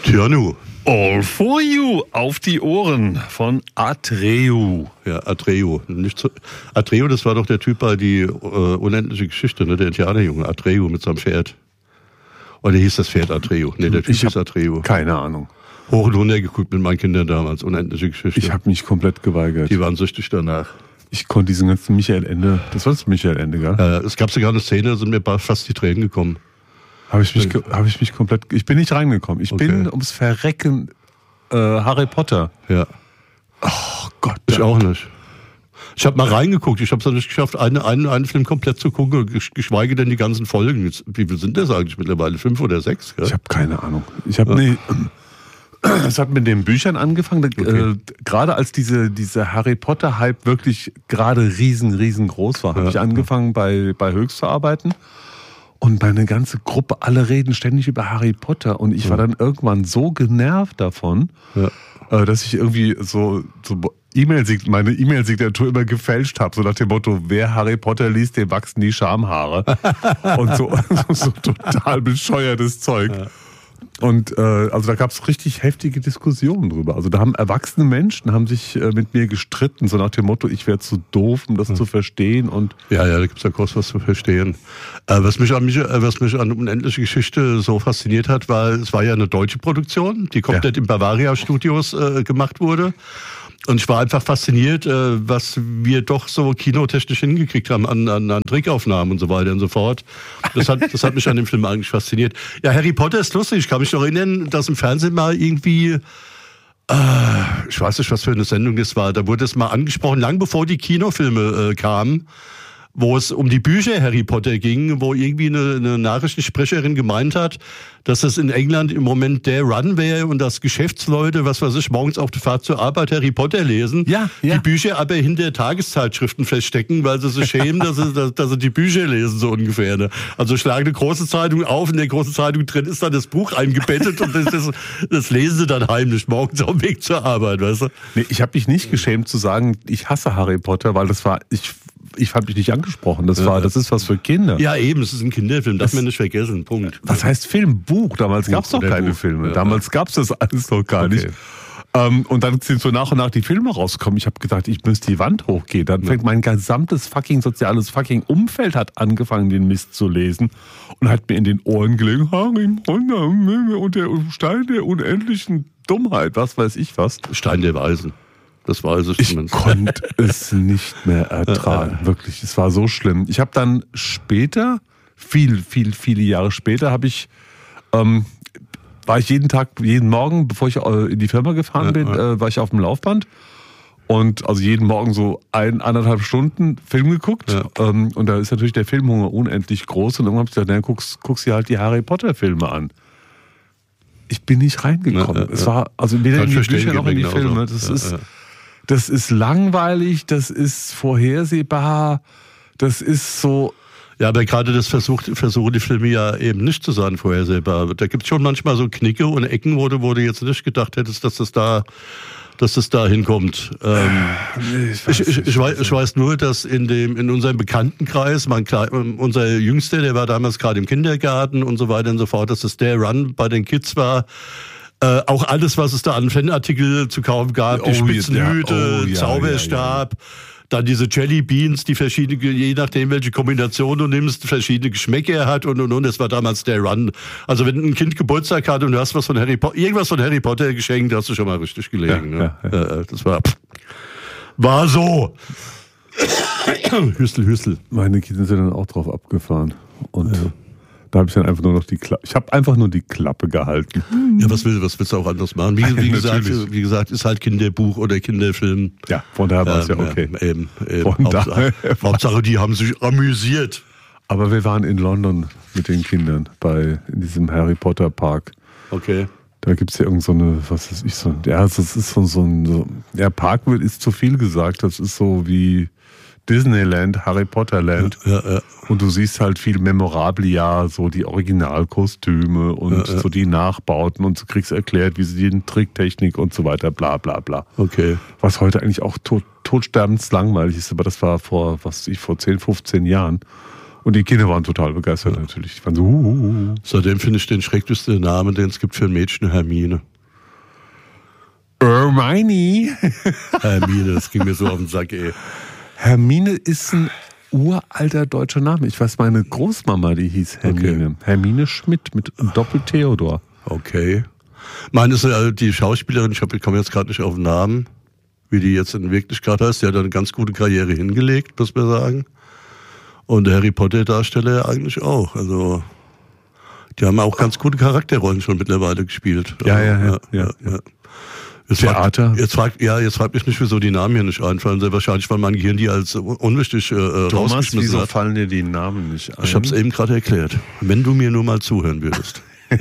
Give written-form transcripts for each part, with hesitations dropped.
Tjanu. All for you, auf die Ohren von Atreu. Ja, Atreu. Atreu, das war doch der Typ bei die unendliche Geschichte, ne? Der Indianerjunge, Atreu mit seinem Pferd. Oder hieß das Pferd Atreu? Ne, der Typ ist Atreu. Keine Ahnung. Hoch und runter geguckt mit meinen Kindern damals, unendliche Geschichte. Ich habe mich komplett geweigert. Die waren süchtig danach. Ich konnte diesen ganzen Michael Ende, das war das Michael Ende, gell? Es gab sogar eine Szene, da sind mir fast die Tränen gekommen. Ich bin nicht reingekommen. Ich bin ums Verrecken Harry Potter. Ja. Oh Gott. Ich auch nicht. Ich habe mal reingeguckt, ich habe es nicht geschafft, einen Film komplett zu gucken, geschweige denn die ganzen Folgen. Wie viel sind das eigentlich mittlerweile? 5 oder 6? Gell? Ich habe keine Ahnung. Es hat mit den Büchern angefangen, gerade als diese Harry Potter-Hype wirklich gerade riesengroß war, habe ich angefangen bei Höchst zu arbeiten. Und meine ganze Gruppe, alle reden ständig über Harry Potter. Und ich war dann irgendwann so genervt davon, dass ich irgendwie so meine E-Mail-Signatur immer gefälscht habe. So nach dem Motto, wer Harry Potter liest, dem wachsen die Schamhaare. Und so total bescheuertes Zeug. Ja. Und also da gab es richtig heftige Diskussionen drüber. Also da haben erwachsene Menschen sich mit mir gestritten, so nach dem Motto, ich wäre zu doof, um das zu verstehen. Und ja, da gibt es ja groß was zu verstehen. Was mich an Unendliche Geschichte so fasziniert hat, es war ja eine deutsche Produktion, die komplett im Bavaria Studios gemacht wurde. Und ich war einfach fasziniert, was wir doch so kinotechnisch hingekriegt haben an Trickaufnahmen und so weiter und so fort. Das hat mich an dem Film eigentlich fasziniert. Ja, Harry Potter ist lustig. Ich kann mich noch erinnern, dass im Fernsehen mal irgendwie, ich weiß nicht, was für eine Sendung das war, da wurde es mal angesprochen, lang bevor die Kinofilme kamen, wo es um die Bücher Harry Potter ging, wo irgendwie eine Nachrichtensprecherin gemeint hat, dass es in England im Moment der Run wäre und dass Geschäftsleute, was weiß ich, morgens auf der Fahrt zur Arbeit Harry Potter lesen, die Bücher aber hinter Tageszeitschriften feststecken, weil sie sich schämen, dass sie die Bücher lesen, so ungefähr. Ne? Also schlagen eine große Zeitung auf, in der großen Zeitung drin ist dann das Buch eingebettet und das lesen sie dann heimlich morgens auf dem Weg zur Arbeit, weißt du? Nee, ich habe mich nicht geschämt zu sagen, ich hasse Harry Potter, weil ich habe mich nicht angesprochen. Das ist was für Kinder. Ja, eben, es ist ein Kinderfilm, darf man nicht vergessen. Punkt. Was heißt Film? Buch? Damals gab es doch keine Filme. Damals gab es das alles noch gar nicht. Und dann sind so nach und nach die Filme rausgekommen. Ich habe gedacht, ich müsste die Wand hochgehen. Dann fängt mein gesamtes soziales Umfeld hat angefangen, den Mist zu lesen und hat mir in den Ohren gelegen, Harry Potter und der Stein der unendlichen Dummheit, was weiß ich was. Stein der Weisen. Das war also ich konnte es nicht mehr ertragen. Wirklich, es war so schlimm. Ich habe dann später, viele Jahre später, war ich jeden Morgen, bevor ich in die Firma gefahren bin, war ich auf dem Laufband. Und also jeden Morgen so 1,5 Stunden Film geguckt. Ja. Und da ist natürlich der Filmhunger unendlich groß. Und irgendwann habe ich gesagt, guckst dir halt die Harry Potter Filme an. Ich bin nicht reingekommen. Es war also weder in die Bücher noch in die Filme. Das ist langweilig, das ist vorhersehbar, das ist so. Ja, aber gerade das versuchen die Filme ja eben nicht zu sein vorhersehbar. Da gibt es schon manchmal so Knicke und Ecken, wo du jetzt nicht gedacht hättest, dass es da hinkommt. Ich weiß nur, dass in unserem Bekanntenkreis, unser Jüngster, der war damals gerade im Kindergarten und so weiter und so fort, dass es der Run bei den Kids war. Auch alles, was es da an Fanartikel zu kaufen gab, die Spitzenhüte, Zauberstab, dann diese Jelly Beans, die verschiedene, je nachdem welche Kombination du nimmst, verschiedene Geschmäcker hat und. Das war damals der Run. Also wenn ein Kind Geburtstag hat und du hast irgendwas von Harry Potter geschenkt, hast du schon mal richtig gelegen. Ja, ne? Das war so. Hüstel. Meine Kinder sind dann auch drauf abgefahren. Und da habe ich dann einfach nur noch die Klappe gehalten. Ja, was willst du auch anders machen? Wie gesagt, ist halt Kinderbuch oder Kinderfilm. Ja, von daher war es ja okay. Eben. Hauptsache, die haben sich amüsiert. Aber wir waren in London mit den Kindern in diesem Harry Potter Park. Okay. Da gibt es ja irgend so eine, was weiß ich, das ist so Park ist zu viel gesagt. Das ist so wie Disneyland, Harry Potter Land. Ja. Und du siehst halt viel Memorabilia, so die Originalkostüme und so die Nachbauten und du kriegst erklärt, wie sie die Tricktechnik und so weiter, bla bla bla. Okay. Was heute eigentlich auch totsterbenslangweilig ist, aber das war vor 10, 15 Jahren. Und die Kinder waren total begeistert natürlich. Die waren so. Seitdem finde ich den schrecklichsten Namen, den es gibt für ein Mädchen, Hermine. Hermione. Hermine, das ging mir so auf den Sack, ey. Hermine ist ein uralter deutscher Name. Ich weiß, meine Großmama, die hieß Hermine. Okay. Hermine Schmidt mit Doppel-Theodor. Okay. Meine ist die Schauspielerin, ich komme jetzt gerade nicht auf den Namen, wie die jetzt in Wirklichkeit heißt. Die hat eine ganz gute Karriere hingelegt, muss man sagen. Und der Harry Potter-Darsteller eigentlich auch. Also, die haben auch ganz gute Charakterrollen schon mittlerweile gespielt. Ja. Theater? Jetzt fragt mich nicht, wieso die Namen hier nicht einfallen. Sehr wahrscheinlich, weil mein Gehirn die als unwichtig rausgeschmissen hat. Wieso fallen dir die Namen nicht ein? Ich habe es eben gerade erklärt. Wenn du mir nur mal zuhören würdest.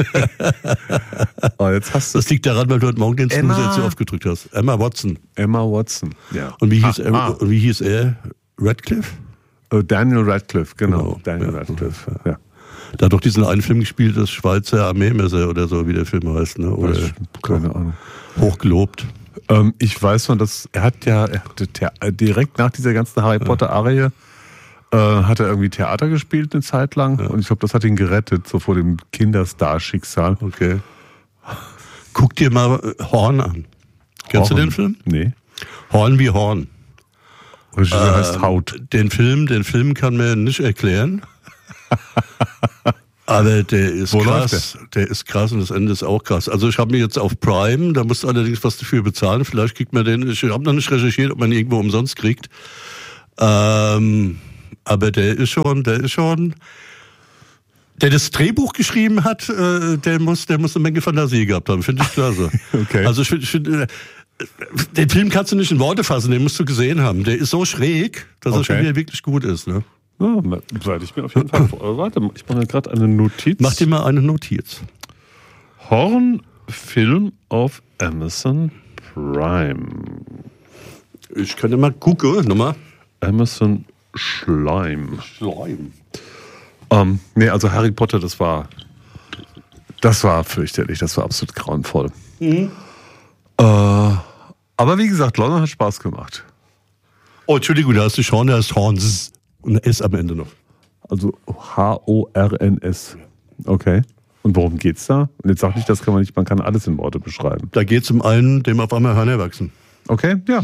Oh, jetzt hast du das liegt daran, weil du heute Morgen den Snooze jetzt so aufgedrückt hast. Emma Watson. Ja. Und wie hieß er? Radcliffe? Daniel Radcliffe, genau. Daniel Radcliffe, ja. Da hat doch diesen einen Film gespielt, das Schweizer Armeemesser oder so, wie der Film heißt, ne? Oder keine Ahnung. Hochgelobt. Ich weiß noch, dass er hatte direkt nach dieser ganzen Harry Potter-Arie hat er irgendwie Theater gespielt eine Zeit lang und ich glaube, das hat ihn gerettet, so vor dem Kinderstar-Schicksal. Okay. Guck dir mal Horn an. Kennst du den Film? Nee. Horn wie Horn. Regisseur heißt Haut. Den Film kann man nicht erklären. Aber der ist krass. Der ist krass und das Ende ist auch krass. Also ich habe mir jetzt auf Prime, da musst du allerdings was dafür bezahlen. Vielleicht kriegt man den, ich habe noch nicht recherchiert, ob man ihn irgendwo umsonst kriegt. Aber der das Drehbuch geschrieben hat, der muss eine Menge Fantasie gehabt haben. Finde ich klasse. Okay. Also ich finde, den Film kannst du nicht in Worte fassen, den musst du gesehen haben. Der ist so schräg, dass er schon wieder wirklich gut ist. Ne? Ja, werde ich mir auf jeden Fall. Warte, ich mache mir gerade eine Notiz. Mach dir mal eine Notiz. Horn-Film auf Amazon Prime. Ich könnte mal gucken, nochmal. Amazon Schleim. Nee, also Harry Potter, das war fürchterlich, das war absolut grauenvoll. Mhm. Aber wie gesagt, London hat Spaß gemacht. Oh, Entschuldigung, da hast du schon, der ist Horns und ein S am Ende noch. Also Horns. Okay. Und worum geht's da? Und jetzt sag nicht, das kann man nicht, man kann alles in Worte beschreiben. Da geht's um einen, dem auf einmal Hörner wachsen. Okay, ja.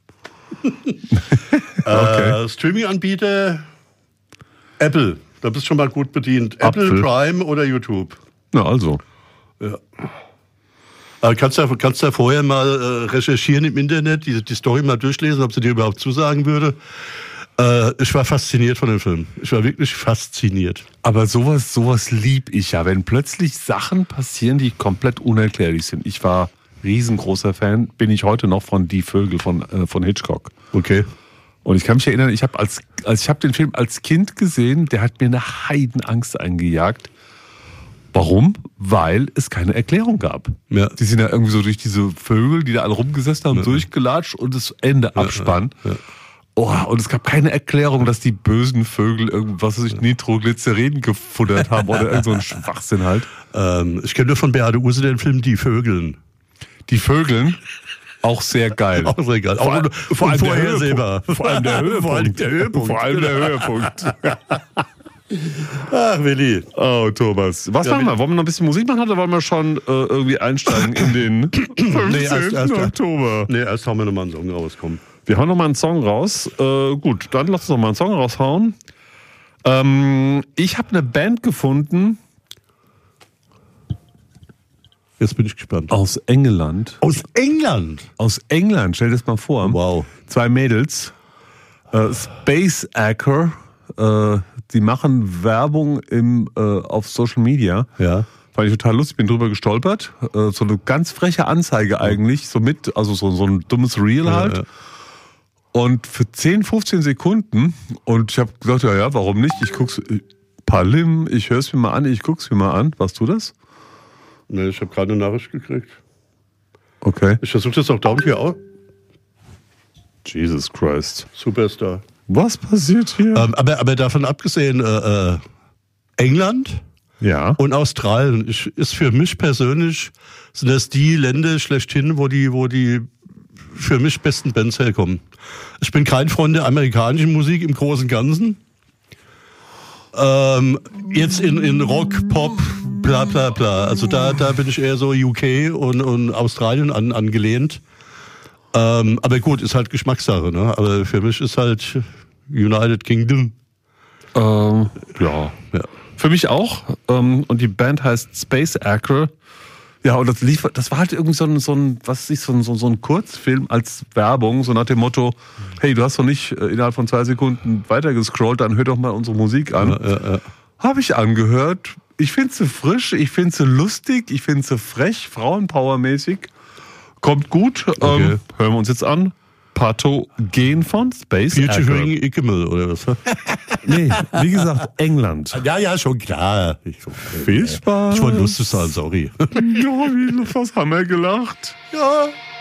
Okay. Streaming-Anbieter Apple. Da bist du schon mal gut bedient. Apple, Prime oder YouTube. Na also. Ja. Kannst du vorher mal recherchieren im Internet, die Story mal durchlesen, ob sie dir überhaupt zusagen würde. Ich war fasziniert von dem Film. Ich war wirklich fasziniert. Aber sowas lieb ich ja, wenn plötzlich Sachen passieren, die komplett unerklärlich sind. Ich war riesengroßer Fan, bin ich heute noch von Die Vögel von Hitchcock. Okay. Und ich kann mich erinnern, ich habe den Film als Kind gesehen, der hat mir eine Heidenangst eingejagt. Warum? Weil es keine Erklärung gab. Ja. Die sind ja irgendwie so durch diese Vögel, die da alle rumgesessen haben, durchgelatscht und das Ende Abspann. Ja. Oh, und es gab keine Erklärung, dass die bösen Vögel irgendwas, Nitroglycerin gefuttert haben oder irgend so ein Schwachsinn halt. Ich kenne nur von Beate Uhse den Film Die Vögeln. Die Vögeln? Auch sehr geil. Auch sehr geil. Vor allem vorhersehbar. Vor allem der Höhepunkt. Vor allem der Höhepunkt. Ach, Willi. Oh, Thomas. Was machen wir? Wollen wir noch ein bisschen Musik machen oder wollen wir schon irgendwie einsteigen in den 15. Oktober? Nee, erst hauen wir nochmal einen Song raus, komm. Wir hauen nochmal einen Song raus. Gut, dann lass uns nochmal einen Song raushauen. Ich habe eine Band gefunden. Jetzt bin ich gespannt. Aus England. Aus England? Aus England, stell dir das mal vor. Wow. 2 Mädels. Space Acre. Die machen Werbung auf Social Media. Ja. Fand ich total lustig, bin drüber gestolpert. So eine ganz freche Anzeige eigentlich, so ein dummes Reel halt. Ja. Und für 10, 15 Sekunden, und ich habe gesagt, ja, warum nicht? Ich guck's, Palim, ich hör's mir mal an, ich guck's mir mal an. Warst du das? Nee, ich habe gerade eine Nachricht gekriegt. Okay. Ich versuche das auch down hier auch. Jesus Christ. Superstar. Was passiert hier? Aber davon abgesehen, England und Australien ist für mich persönlich, sind das die Länder schlechthin, wo die für mich besten Bands herkommen. Ich bin kein Freund der amerikanischen Musik im Großen und Ganzen. Jetzt in Rock, Pop, bla bla bla. Also da bin ich eher so UK und Australien angelehnt. Aber gut, ist halt Geschmackssache, ne? Aber für mich ist halt United Kingdom. Ja. Für mich auch. Und die Band heißt Space Acre. Ja, und das war halt irgendwie so ein Kurzfilm als Werbung, so nach dem Motto, hey, du hast doch nicht innerhalb von 2 Sekunden weitergescrollt, dann hör doch mal unsere Musik an. Ja. Habe ich angehört. Ich finde sie frisch, ich finde sie lustig, ich finde sie frech, Frauenpower-mäßig. Kommt gut. Okay. Hören wir uns jetzt an. Pathogen von Space Acre. Featuring Ickemel, oder was? Nee, wie gesagt, England. Ja, schon klar. Viel Spaß. Ich wollte lustig sein, sorry. Ja, was haben wir gelacht? Ja.